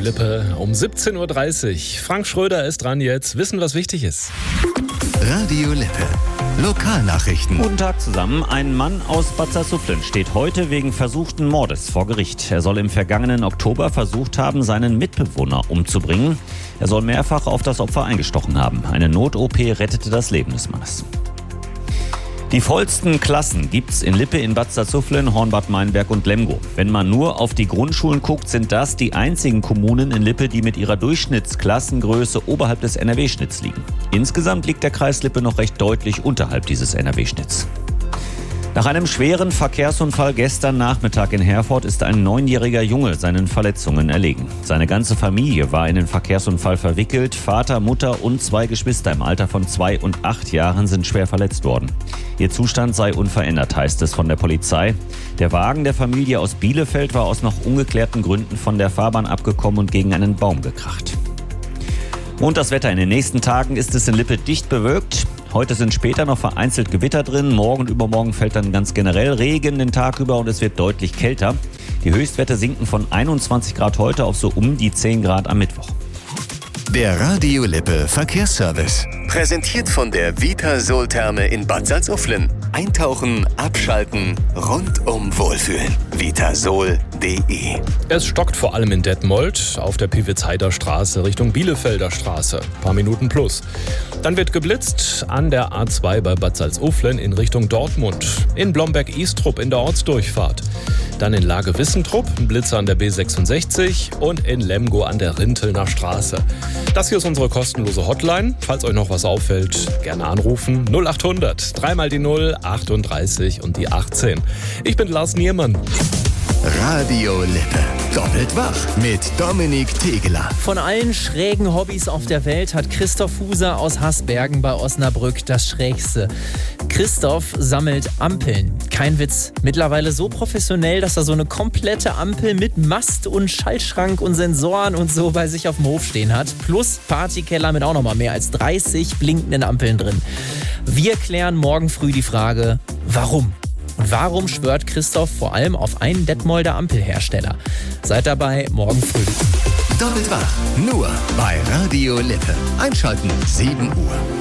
Lippe um 17.30 Uhr. Frank Schröder ist dran jetzt. Wissen, was wichtig ist. Radio Lippe. Lokalnachrichten. Guten Tag zusammen. Ein Mann aus Bad Salzuflen steht heute wegen versuchten Mordes vor Gericht. Er soll im vergangenen Oktober versucht haben, seinen Mitbewohner umzubringen. Er soll mehrfach auf das Opfer eingestochen haben. Eine Not-OP rettete das Leben des Mannes. Die vollsten Klassen gibt's in Lippe, in Bad Salzuflen, Hornbad Meinberg und Lemgo. Wenn man nur auf die Grundschulen guckt, sind das die einzigen Kommunen in Lippe, die mit ihrer Durchschnittsklassengröße oberhalb des NRW-Schnitts liegen. Insgesamt liegt der Kreis Lippe noch recht deutlich unterhalb dieses NRW-Schnitts. Nach einem schweren Verkehrsunfall gestern Nachmittag in Herford ist ein 9-jähriger Junge seinen Verletzungen erlegen. Seine ganze Familie war in den Verkehrsunfall verwickelt. Vater, Mutter und 2 Geschwister im Alter von 2 und 8 Jahren sind schwer verletzt worden. Ihr Zustand sei unverändert, heißt es von der Polizei. Der Wagen der Familie aus Bielefeld war aus noch ungeklärten Gründen von der Fahrbahn abgekommen und gegen einen Baum gekracht. Und das Wetter: in den nächsten Tagen ist es in Lippe dicht bewölkt. Heute sind später noch vereinzelt Gewitter drin. Morgen und übermorgen fällt dann ganz generell Regen den Tag über und es wird deutlich kälter. Die Höchstwerte sinken von 21 Grad heute auf so um die 10 Grad am Mittwoch. Der Radio Lippe Verkehrsservice. Präsentiert von der Vitasol-Therme in Bad Salzuflen. Eintauchen, abschalten, rundum wohlfühlen. Vitasol.de. Es stockt vor allem in Detmold auf der Piwitzheider Straße Richtung Bielefelder Straße. Paar Minuten plus. Dann wird geblitzt an der A2 bei Bad Salzuflen in Richtung Dortmund. In Blomberg-Estrup in der Ortsdurchfahrt. Dann in Lage-Wissentrup ein Blitzer an der B66 und in Lemgo an der Rintelner Straße. Das hier ist unsere kostenlose Hotline. Falls euch noch was auffällt, gerne anrufen. 0800 3 mal die 0, 38 und die 18. Ich bin Lars Niermann. Radio Lippe. Doppelt wach mit Dominik Tegeler. Von allen schrägen Hobbys auf der Welt hat Christoph Huser aus Hasbergen bei Osnabrück das Schrägste. Christoph sammelt Ampeln. Kein Witz. Mittlerweile so professionell, dass er so eine komplette Ampel mit Mast und Schaltschrank und Sensoren und so bei sich auf dem Hof stehen hat. Plus Partykeller mit auch noch mal mehr als 30 blinkenden Ampeln drin. Wir klären morgen früh die Frage, warum? Und warum schwört Christoph vor allem auf einen Detmolder Ampelhersteller? Seid dabei morgen früh. Doppelt wach. Nur bei Radio Lippe. Einschalten 7 Uhr.